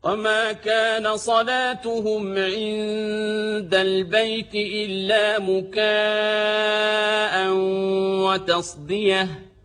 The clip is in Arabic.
وما كان صلاتهم عند البيت إلا مكاء وتصديه